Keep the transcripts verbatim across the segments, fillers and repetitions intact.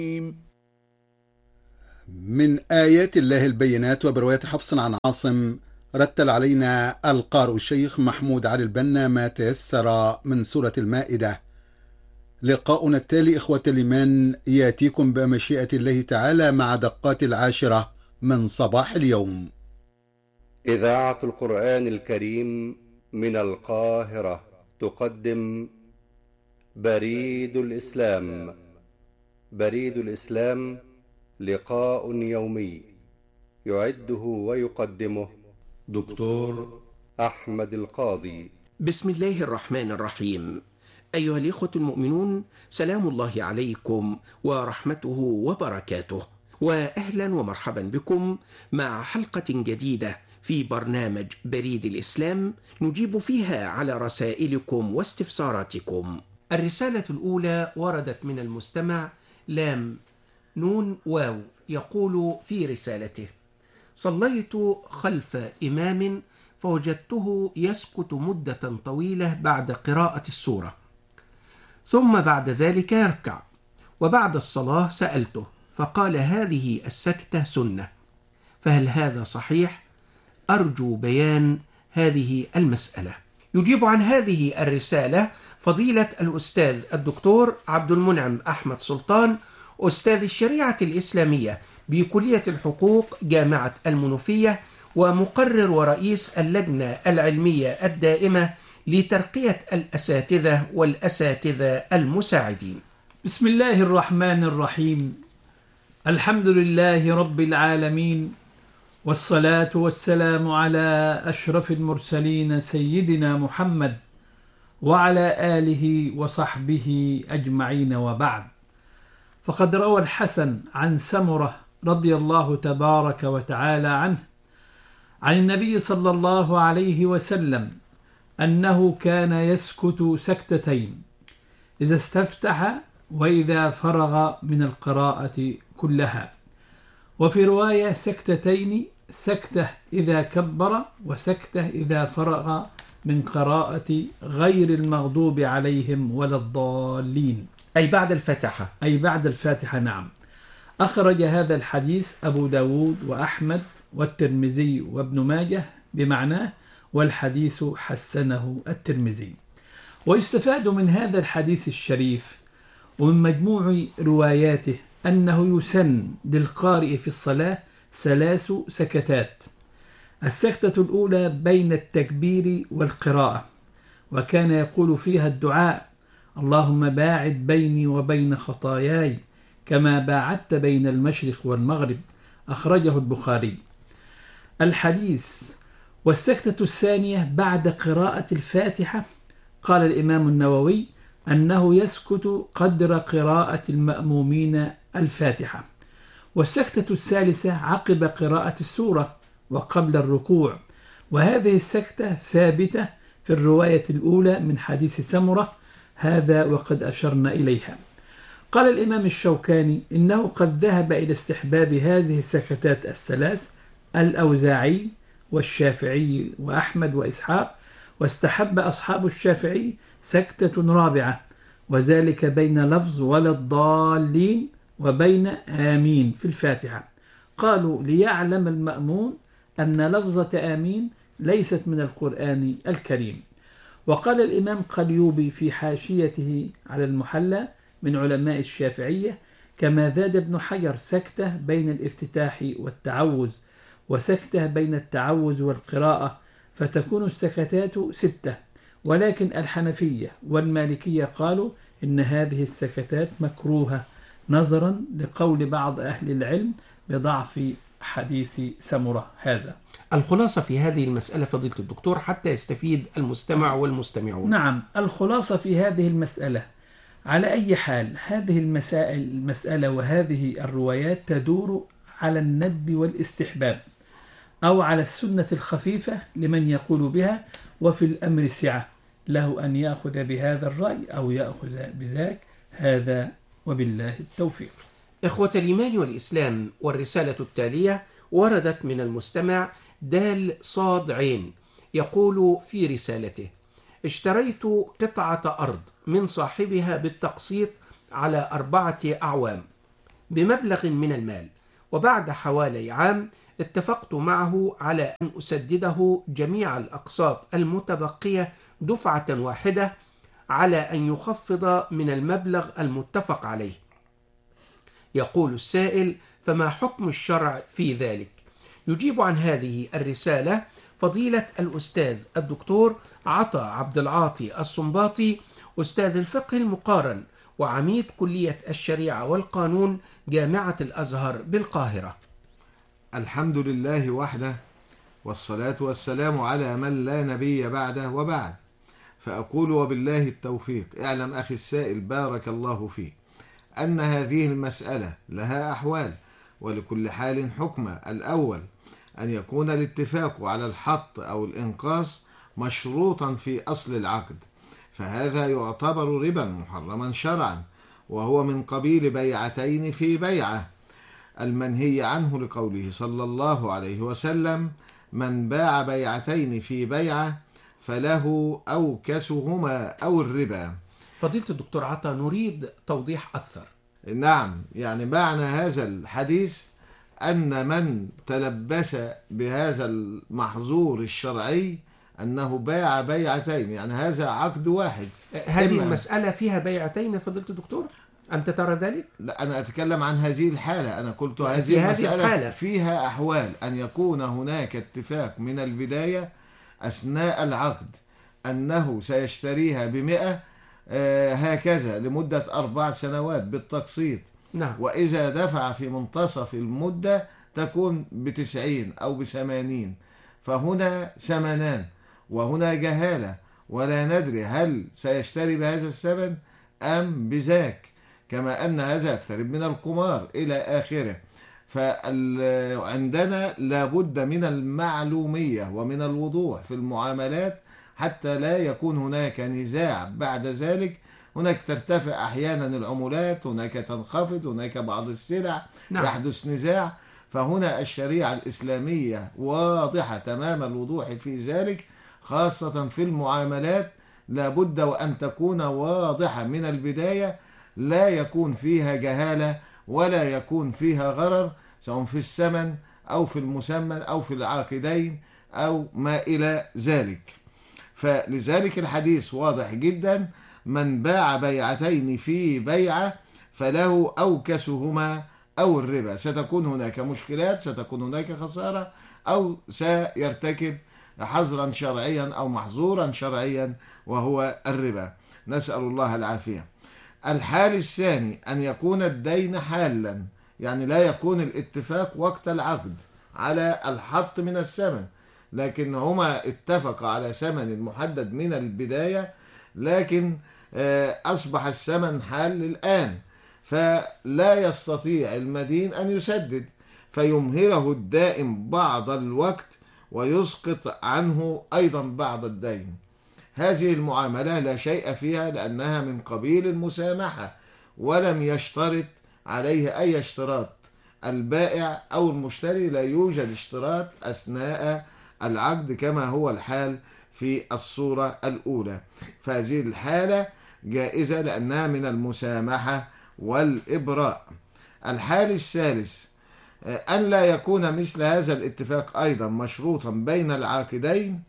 من آيات الله البينات. وبرواية حفص عن عاصم رتل علينا القارئ الشيخ محمود علي البنا ما تيسر من سورة المائدة. لقاؤنا التالي إخوة الإيمان ياتيكم بمشيئة الله تعالى مع دقات العاشرة من صباح اليوم. إذاعة القرآن الكريم من القاهرة تقدم بريد الإسلام. بريد الإسلام لقاء يومي يعده ويقدمه دكتور أحمد القاضي. بسم الله الرحمن الرحيم. أيها الإخوة المؤمنون، سلام الله عليكم ورحمته وبركاته، وأهلا ومرحبا بكم مع حلقة جديدة في برنامج بريد الإسلام نجيب فيها على رسائلكم واستفساراتكم. الرسالة الأولى وردت من المستمع لام نون واو، يقول في رسالته: صليت خلف إمام فوجدته يسكت مدة طويلة بعد قراءة السورة، ثم بعد ذلك يركع، وبعد الصلاة سألته فقال هذه السكتة سنة، فهل هذا صحيح؟ أرجو بيان هذه المسألة. يجيب عن هذه الرسالة فضيلة الأستاذ الدكتور عبد المنعم أحمد سلطان، أستاذ الشريعة الإسلامية بكلية الحقوق جامعة المنوفية، ومقرر ورئيس اللجنة العلمية الدائمة لترقية الأساتذة والأساتذة المساعدين. بسم الله الرحمن الرحيم. الحمد لله رب العالمين، والصلاة والسلام على أشرف المرسلين سيدنا محمد وعلى آله وصحبه أجمعين، وبعد. فقد روى الحسن عن سمرة رضي الله تبارك وتعالى عنه عن النبي صلى الله عليه وسلم أنه كان يسكت سكتتين إذا استفتح وإذا فرغ من القراءة كلها، وفي رواية سكتتين، سكتة إذا كبر وسكتة إذا فرغ من قراءة غير المغضوب عليهم ولا الضالين، أي بعد الفاتحة. أي بعد الفاتحة، نعم. أخرج هذا الحديث أبو داود وأحمد والترمذي وابن ماجه بمعناه، والحديث حسنه الترمذي. ويستفاد من هذا الحديث الشريف ومن مجموع رواياته أنه يسن للقارئ في الصلاة ثلاث سكتات: السكتة الأولى بين التكبير والقراءة، وكان يقول فيها الدعاء: اللهم باعد بيني وبين خطاياي كما باعدت بين المشرق والمغرب، أخرجه البخاري. الحديث والسكتة الثانية بعد قراءة الفاتحة، قال الإمام النووي أنه يسكت قدر قراءة المأمومين الفاتحة. والسكتة الثالثة عقب قراءة السورة وقبل الركوع، وهذه السكتة ثابتة في الرواية الأولى من حديث سمرة، هذا وقد أشرنا إليها. قال الإمام الشوكاني إنه قد ذهب إلى استحباب هذه السكتات الثلاث الأوزاعي والشافعي وأحمد وإسحاق، واستحب أصحاب الشافعي سكتة رابعة، وذلك بين لفظ ولا الضالين وبين آمين في الفاتحة. قالوا ليعلم المأمون أن لفظة آمين ليست من القرآن الكريم. وقال الإمام قليوبي في حاشيته على المحلى من علماء الشافعية: كما زاد ابن حجر سكتة بين الافتتاح والتعوذ، وسكتة بين التعوذ والقراءة، فتكون السكتات ستة. ولكن الحنفية والمالكية قالوا إن هذه السكتات مكروهة نظرا لقول بعض أهل العلم بضعف حديث سمرة هذا. الخلاصة في هذه المسألة فضيلة الدكتور حتى يستفيد المستمع والمستمعون. نعم، الخلاصة في هذه المسألة على أي حال هذه المسائل المسألة وهذه الروايات تدور على الندب والاستحباب، أو على السنة الخفيفة لمن يقول بها، وفي الأمر سعة، له أن يأخذ بهذا الرأي أو يأخذ بذاك، هذا وبالله التوفيق. إخوة الإيمان والإسلام، والرسالة التالية وردت من المستمع دال صاد عين، يقول في رسالته: اشتريت قطعة أرض من صاحبها بالتقسيط على أربعة أعوام، بمبلغ من المال، وبعد حوالي عام اتفقت معه على أن أسدده جميع الأقساط المتبقية دفعة واحدة على أن يخفض من المبلغ المتفق عليه. يقول السائل: فما حكم الشرع في ذلك؟ يجيب عن هذه الرسالة فضيلة الأستاذ الدكتور عطا عبد العاطي الصنباطي، أستاذ الفقه المقارن وعميد كلية الشريعة والقانون جامعة الأزهر بالقاهرة. الحمد لله وحده، والصلاة والسلام على من لا نبي بعده، وبعد. فأقول وبالله التوفيق. اعلم أخي السائل بارك الله فيك أن هذه المسألة لها أحوال، ولكل حال حكمة. الأول أن يكون الاتفاق على الحط أو الإنقاص مشروطا في أصل العقد، فهذا يعتبر ربا محرما شرعا، وهو من قبيل بيعتين في بيعة المنهي عنه، لقوله صلى الله عليه وسلم: من باع بيعتين في بيعة فله أوكسهما أو الربا. فضيلة الدكتور عطا، نريد توضيح أكثر. نعم، يعني معنى هذا الحديث أن من تلبس بهذا المحظور الشرعي أنه باع بيعتين، يعني هذا عقد واحد. هذه المسألة فيها بيعتين فضيلة الدكتور؟ أنت ترى ذلك؟ لا، أنا أتكلم عن هذه الحالة. أنا قلت هذه المسألة فيها أحوال، أن يكون هناك اتفاق من البداية أثناء العقد أنه سيشتريها بمئة آه هكذا لمدة أربع سنوات بالتقسيط. نعم. وإذا دفع في منتصف المدة تكون بتسعين أو بثمانين، فهنا ثمنان وهنا جهالة، ولا ندري هل سيشتري بهذا الثمن أم بذاك، كما أن هذا يقترب من القمار إلى آخره. فعندنا لابد من المعلومية ومن الوضوح في المعاملات حتى لا يكون هناك نزاع بعد ذلك. هناك ترتفع أحيانا العمولات، هناك تنخفض، هناك بعض السلع نعم. يحدث نزاع. فهنا الشريعة الإسلامية واضحة تمام الوضوح في ذلك، خاصة في المعاملات لابد وأن تكون واضحة من البداية، لا يكون فيها جهالة ولا يكون فيها غرر، سواء في الثمن أو في المسمى أو في العاقدين أو ما إلى ذلك. فلذلك الحديث واضح جدا: من باع بيعتين في بيعة فله أوكسهما أو الربا. ستكون هناك مشكلات، ستكون هناك خسارة، أو سيرتكب حظرا شرعيا أو محظورا شرعيا وهو الربا، نسأل الله العافية. الحال الثاني أن يكون الدين حالا، يعني لا يكون الاتفاق وقت العقد على الحط من الثمن، لكن هما اتفق على ثمن محدد من البداية، لكن أصبح الثمن حال الآن، فلا يستطيع المدين أن يسدد، فيمهله الدائن بعض الوقت ويسقط عنه أيضا بعض الدين. هذه المعاملة لا شيء فيها، لأنها من قبيل المسامحة، ولم يشترط عليه أي اشتراط. البائع أو المشتري لا يوجد اشتراط أثناء العقد كما هو الحال في الصورة الأولى، فهذه الحالة جائزة لأنها من المسامحة والإبراء. الحال الثالث أن لا يكون مثل هذا الاتفاق أيضا مشروطا بين العاقدين،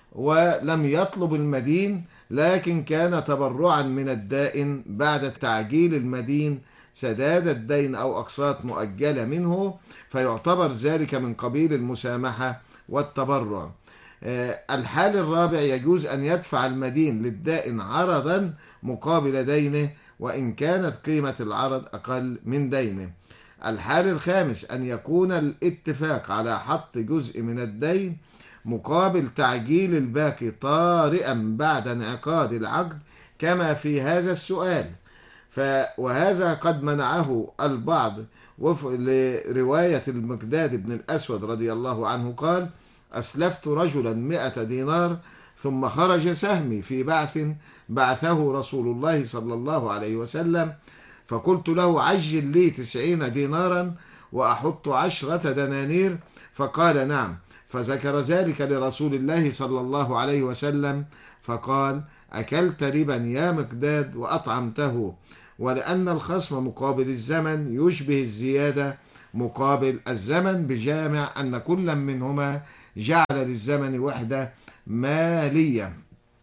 ولم يطلب المدين لكن كان تبرعا من الدائن بعد تعجيل المدين سداد الدين أو أقساط مؤجلة منه، فيعتبر ذلك من قبيل المسامحة والتبرع. الحال الرابع يجوز أن يدفع المدين للدائن عرضا مقابل دينه، وإن كانت قيمة العرض أقل من دينه. الحال الخامس أن يكون الاتفاق على حط جزء من الدين مقابل تعجيل الباقي طارئا بعد انعقاد العقد كما في هذا السؤال، ف وهذا قد منعه البعض وفق لرواية المقداد بن الأسود رضي الله عنه قال: أسلفت رجلا مئة دينار ثم خرج سهمي في بعث بعثه رسول الله صلى الله عليه وسلم، فقلت له: عجل لي تسعين دينارا وأحط عشرة دنانير، فقال: نعم. فذكر ذلك لرسول الله صلى الله عليه وسلم، فقال: أكلت ربا يا مقداد وأطعمته، ولأن الخصم مقابل الزمن يشبه الزيادة مقابل الزمن، بجامع أن كل منهما جعل للزمن وحدة مالية.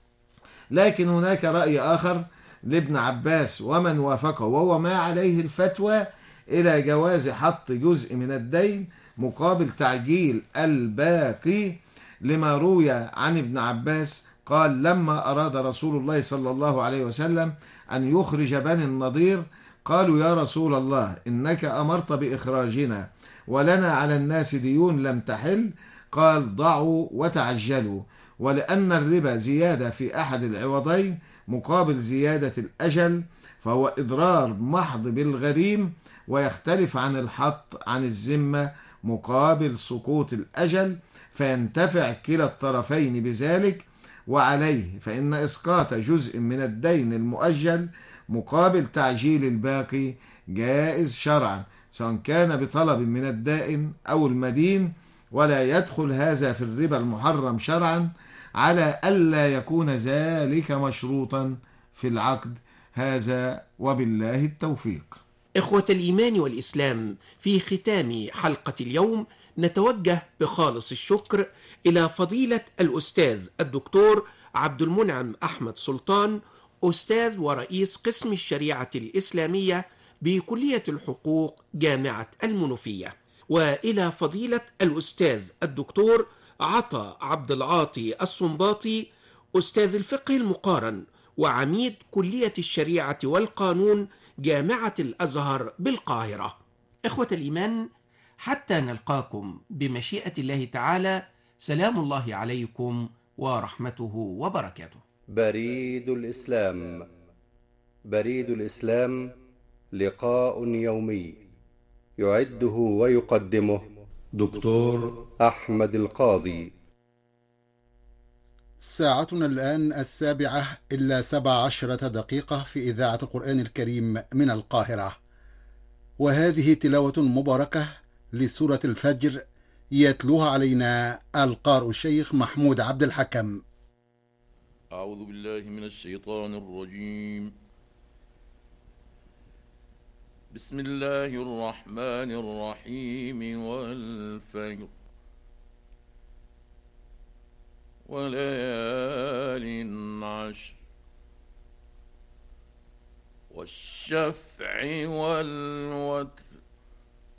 لكن هناك رأي آخر لابن عباس ومن وافقه، وهو ما عليه الفتوى إلى جواز حط جزء من الدين مقابل تعجيل الباقي، لما روي عن ابن عباس قال: لما أراد رسول الله صلى الله عليه وسلم أن يخرج بني النضير قالوا: يا رسول الله، إنك أمرت بإخراجنا ولنا على الناس ديون لم تحل. قال: ضعوا وتعجلوا، ولأن الربا زيادة في أحد العوضين مقابل زيادة الأجل، فهو إضرار محض بالغريم، ويختلف عن الحط عن الذمة مقابل سقوط الأجل، فينتفع كلا الطرفين بذلك. وعليه فإن إسقاط جزء من الدين المؤجل مقابل تعجيل الباقي جائز شرعا، سواء كان بطلب من الدائن أو المدين، ولا يدخل هذا في الربا المحرم شرعا، على ألا يكون ذلك مشروطا في العقد. هذا وبالله التوفيق. إخوة الإيمان والإسلام، في ختام حلقة اليوم نتوجه بخالص الشكر إلى فضيلة الأستاذ الدكتور عبد المنعم أحمد سلطان، أستاذ ورئيس قسم الشريعة الإسلامية بكلية الحقوق جامعة المنوفية، وإلى فضيلة الأستاذ الدكتور عطا عبد العاطي الصنباطي، أستاذ الفقه المقارن وعميد كلية الشريعة والقانون جامعة الأزهر بالقاهرة. إخوة الإيمان، حتى نلقاكم بمشيئة الله تعالى، سلام الله عليكم ورحمته وبركاته. بريد الإسلام. بريد الإسلام لقاء يومي يعده ويقدمه دكتور أحمد القاضي. ساعتنا الآن السابعة إلا سبع عشرة دقيقة في إذاعة القرآن الكريم من القاهرة، وهذه تلاوة مباركة لسورة الفجر يتلوها علينا القارئ الشيخ محمود عبد الحكم. أعوذ بالله من الشيطان الرجيم. بسم الله الرحمن الرحيم. والفجر وليال عشر والشفع والوتر